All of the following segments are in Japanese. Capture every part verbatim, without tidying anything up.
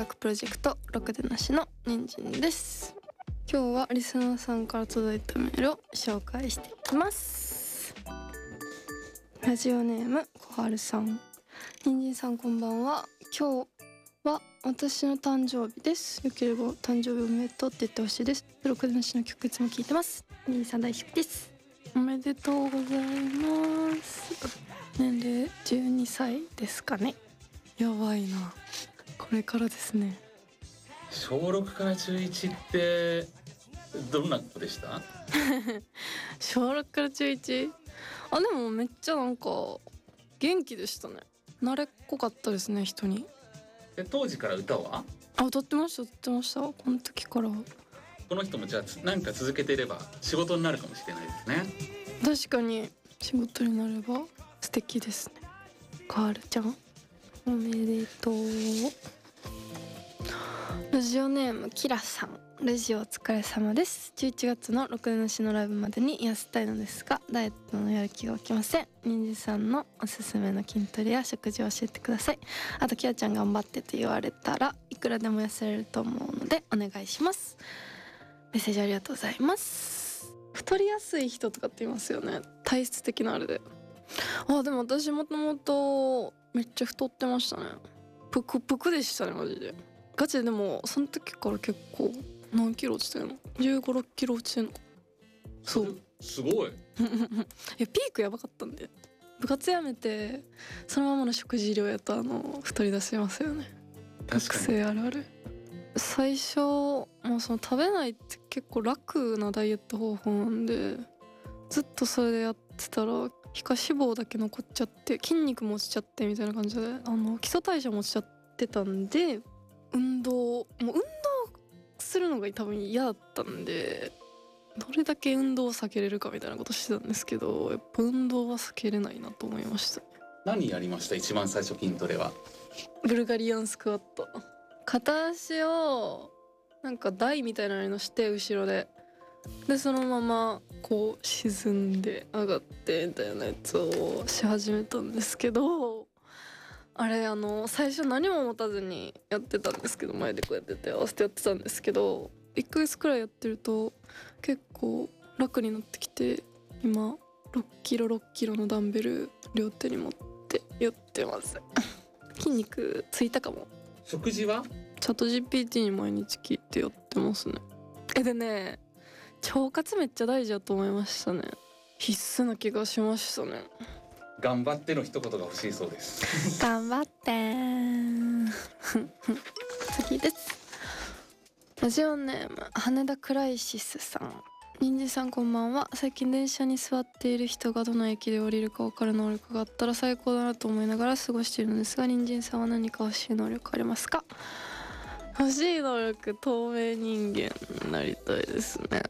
楽プロジェクトろくでなしの人参です。今日はリスナーさんから届いたメールを紹介していきます。ラジオネーム小春さん。人参さんこんばんは。今日は私の誕生日です。よければ誕生日おめでとうって言ってほしいです。ろくでなしの曲いつも聴いてます。人参さん大好きです。おめでとうございます。年齢じゅうにさいですかね。やばいな、これからですね。 小ろくから中いちってどんな子でした小ろくから中いち、あでもめっちゃなんか元気でしたね。慣れっこかったですね、人に。 で当時から歌はあ歌ってました歌ってましたこの時から。 この人もじゃあ何か続けていれば仕事になるかもしれないですね。 確かに仕事になれば素敵ですね。カールちゃんおめでとう。ラジオネームキラさん。ラジオお疲れ様です。じゅういちがつのろくでなしのライブまでに痩せたいのですがダイエットのやる気が起きません。人参さんのおすすめの筋トレや食事を教えてください。あとキラちゃん頑張ってと言われたらいくらでも痩せれると思うのでお願いします。メッセージありがとうございます。太りやすい人とかって言いますよね、体質的なあれで。あでも私もともとめっちゃ太ってましたね。ぷくぷくでしたねマジで。ガチで。でもその時から結構何キロ落ちてんの ?じゅうご、ろっキロ落ちてんの。そうすごいいやピークやばかったんで、部活やめてそのままの食事量やとあの太り出しますよね。学生あるある。最初もうその食べないって結構楽なダイエット方法なんでずっとそれでやってたら皮下脂肪だけ残っちゃって筋肉も落ちちゃってみたいな感じであの基礎代謝も落ちちゃってたんで、運動もう運動するのが多分嫌だったんでどれだけ運動を避けれるかみたいなことしてたんですけど、やっぱ運動は避けれないなと思いました。 何やりました？一番最初筋トレは。 ブルガリアンスクワット。片足をなんか台みたいなのして後ろででそのままこう沈んで上がってみたいなやつをし始めたんですけど、あれあの最初何も持たずにやってたんですけど、前でこうやってて合わせてやってたんですけどいっかげつくらいやってると結構楽になってきて、今ろっキロろっキロのダンベル両手に持ってやってます筋肉ついたかも。 食事はチャット ジーピーティー に毎日聞いてやってますね。えでね腸活めっちゃ大事だと思いましたね。必須な気がしましたね。 頑張っての一言が欲しいそうです頑張ってー次です。ラジオネーム羽田クライシスさん。人参さんこんばんは。最近電車に座っている人がどの駅で降りるか分かる能力があったら最高だなと思いながら過ごしているのですが、人参さんは何か欲しい能力ありますか？欲しい能力、透明人間になりたいですね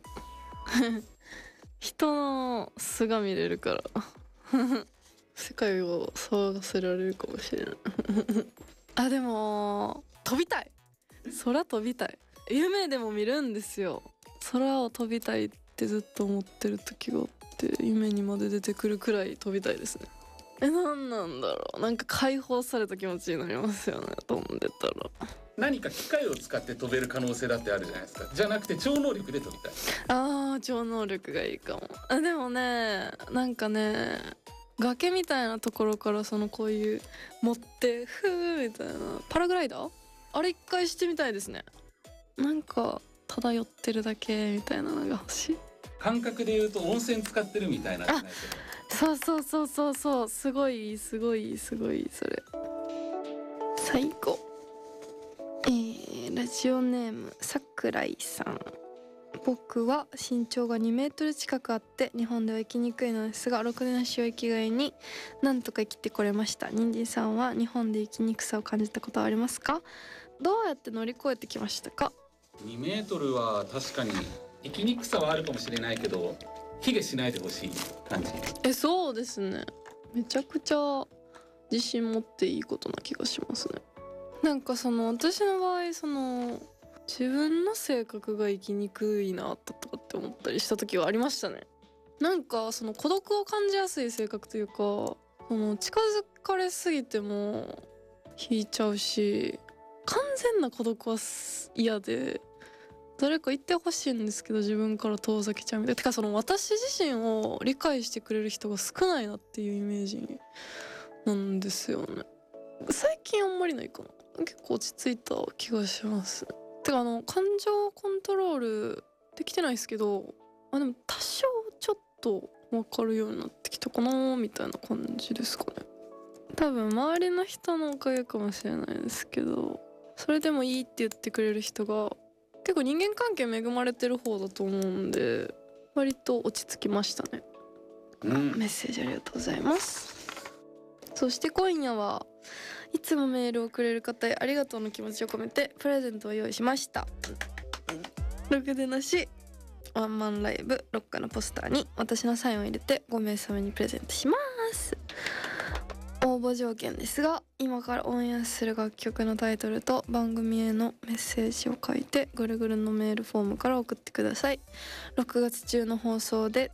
人の素が見れるから世界を騒がせられるかもしれないあでも飛びたい。空飛びたい。夢でも見るんですよ。空を飛びたいってずっと思ってる時があって夢にまで出てくるくらい飛びたいですね。えなんなんだろう、なんか解放された気持ちになりますよね飛んでたら。 何か機械を使って飛べる可能性だってあるじゃないですか。じゃなくて超能力で飛びたい。 あー超能力がいいかも。あでもねなんかね崖みたいなところからそのこういう持ってふーみたいなパラグライダーあれ一回してみたいですね。なんか漂ってるだけみたいなのが欲しい。 感覚で言うと温泉使ってるみたいなじゃないですか。 そうそうそうそうそうすごいすごいすごいそれ。最後えー、ラジオネーム桜井さん。僕は身長がにメートル近くあって日本では生きにくいのですがろくでなしを生きがいになんとか生きてこれました。人参さんは日本で生きにくさを感じたことはありますか？どうやって乗り越えてきましたか？ にメートルは確かに生きにくさはあるかもしれないけど卑下しないでほしい感じ。 えそうですね、めちゃくちゃ自信持っていいことな気がしますね。なんかその私の場合その自分の性格が生きにくいなとかって思ったりした時はありましたね。なんかその孤独を感じやすい性格というかその近づかれすぎても引いちゃうし完全な孤独は嫌で、誰か言ってほしいんですけど自分から遠ざけちゃうみたいな。てかその私自身を理解してくれる人が少ないなっていうイメージなんですよね。最近あんまりないかな。結構落ち着いた気がします。てかあの感情コントロールできてないですけど、あでも多少ちょっと分かるようになってきたかなみたいな感じですかね。多分周りの人のおかげかもしれないですけど、それでもいいって言ってくれる人が結構人間関係恵まれてる方だと思うんで、割と落ち着きましたね。 うん、 メッセージありがとうございます。そして今夜はいつもメールをくれる方へありがとうの気持ちを込めてプレゼントを用意しました。ろくでなしワンマンライブロッカのポスターに私のサインを入れてご名様にプレゼントします。応募条件ですが、今からオンエアする楽曲のタイトルと番組へのメッセージを書いてぐるぐるのメールフォームから送ってください。ろくがつ中の放送で